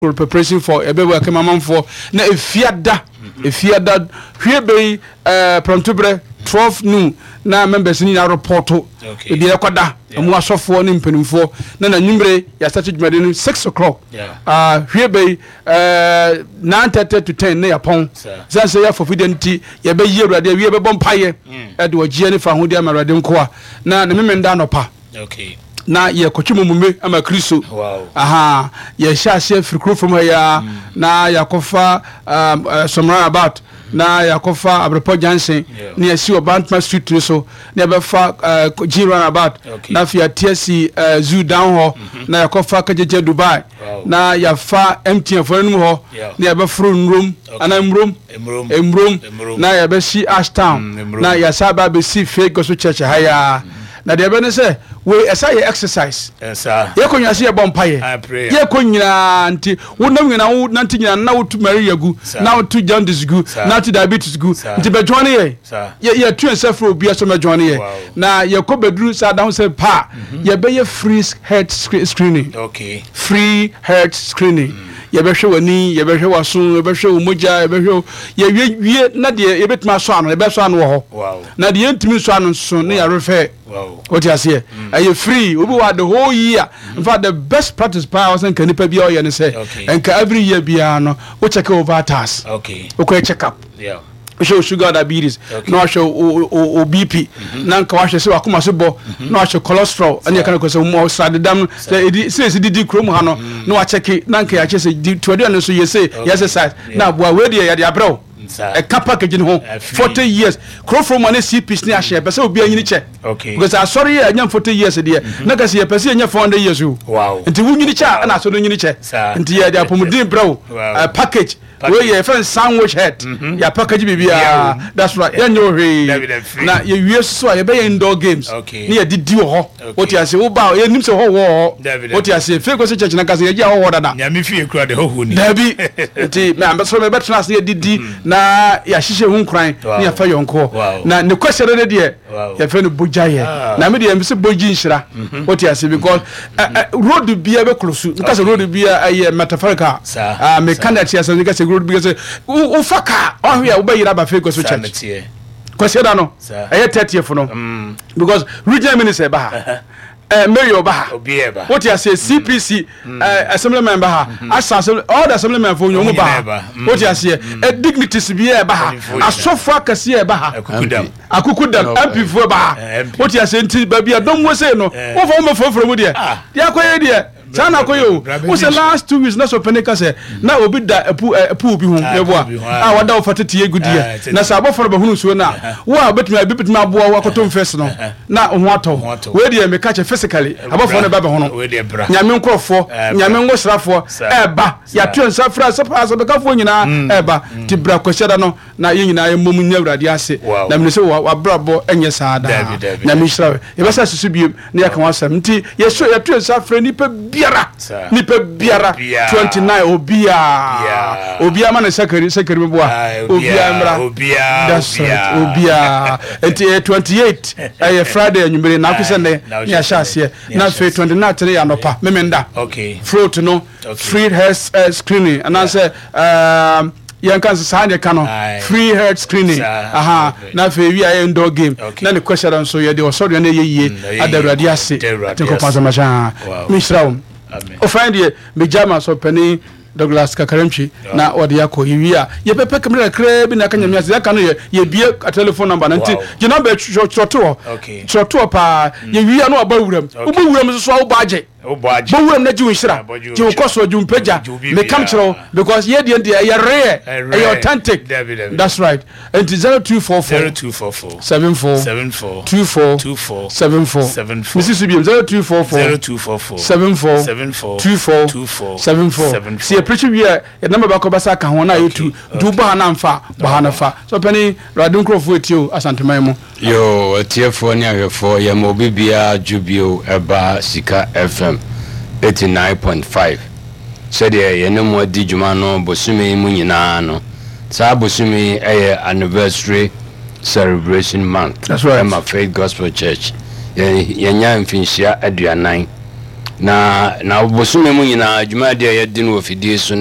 preparation for ebe work mamam for na efiada hwebe prontobre 12 noon na members ni na report e de yakwada amu asofo ne mpanimfo na nwumre ya start jumade 6 o'clock hwebe 9:30 to 10 na yapon zanse ya for fidelity ye be yi awrade wi be bompaye e de ogie ne fa ho de amarade nko na ne memenda no pa na ye kwatwumume ama kristo ye sha frikro from here na yakofa somewhere about na yakofa abrepo jansen na yesi obantma street so na be fa jiran about na fia TSC zoo down ho na yakofa kajeje Dubai na yafa MTN for num ho na ya be fro nrom ana mrom na ya be si Ashtown na ya saba be si fake gospel church haya na de be ne say we esa ye exercise ye konya se ye bompaye ye konya nti wonam nyina wo nanti nyina na wo tu Maria gu na wo tu jaundice gu na tu diabetes gu nti be join ye tu ense fro obi aso me join ye na ye ko bedru sa down say pa ye be ye free health screening free health screening ye be hwe wani ye be hwe waso ye be hwe omoja ye be hwe ye wie na de ye betuma so ano ye be so ano wo ho na de ye ntimi so ano so ne ya refer what you say are you free we were the whole year in fact the best practice powers and kanipa bia o ye ne say and every year bia no we check over task we check up show sugar diabetes no show o BP na nka wa hwe se wakoma so bo no show cholesterol and you can go say mo sadedam say didi krom ha no no wa check na nka ya che say to do no so you say exercise na boa we dey ya dey abro a package in home 40 years crow from one CPs ni ahye pese obi anyini che because I sorry anyam 40 years there na ka se pese anya 400 years nti wunyini che na so do nyini che nti ya dey apomudin bro package we your friend sandwich head ya package bibia that's right ya nyohwe na ye wie so ya be indoor games ni ya didi ho what you say wo ba ye nim se ho wo what you say fe go se church na ka se ya ho wo dada nya me fie kura de ho ni dabi nti me ambe so me betra se ya didi na ya hihye hu nkran ni ya fa yonko na ne kwesere de de ya fe no bojaye na me de ya se boji nshira what you say because road bia be close nka se road bia ay metaphorical me candidate ya se nka se road because u faka on here we yira ba fake so church kwesera no aye 30th no because regional minister ba mayor ba what you say CPC assembly member ha assembly all the assembly member for nyomu ba what you say dignities bi e ba ha asofo akase e ba ha akukudam MP for ba what you say nti ba bia dom wo say no wo fo mo foforo mu de dia koye de sana koyo wo say last 2 weeks na so penika say na obi da epu bi hu yeboa wada wo fatete egudie na sa aboforo ba hunu so na wo betumi aboa wo akoto mfes no na ho ato we de me ka che physically aboforo ne ba ho no nyame nkrofo nyame ngosrafo eba ya tu nsafra sapa so be ka fo nyina eba ti bra kwhyada no na ye nyina ye mom nya awrade ase na me se wa brabo enye saada na me hira e be sa susu biem na ya kan wasam nti ye so ya tu nsafra nipa biara 29 obia ma na sekari mboa obia mra that's right obia enti 28 Friday anyumere na akwese ne ya shase na fe 29 ya nopa memenda fruit no free health screening and answer yankan sane kano free health screening na fe wi aye indoor game na ne question so ye de osoro na ye adarade ase tenko pasama sha mishraum o find ye mejama so pani Douglas Kakaremchi na odi yako yiwia ye pepe kamera kre bi na kanyamia ya kanu ye bie a telephone number nanti je number choto pa ye wiya no abawuram ubawuram so wo baje bawuram na jiwinshira je ko so jumpeja me come chiro because ye de ye rare ye authentic that's right and 0244 74 24 Mrs. Subium 0244 74 preach we e number ba ko basa ka ho na yetu du ba na mfa ba na fa so pani radun crofo etio asanteman mu yo etiefo ni ahwefo ye mo bibia jubio eba sika FM 89.5 said ye no mo di djuma no bosumi mu nyina no sa bosumi anniversary celebration month. That's right. My Faith Gospel Church ye nya mfinhia aduanan na bosome mu nyinaa dwuma de yɛde no ofidie so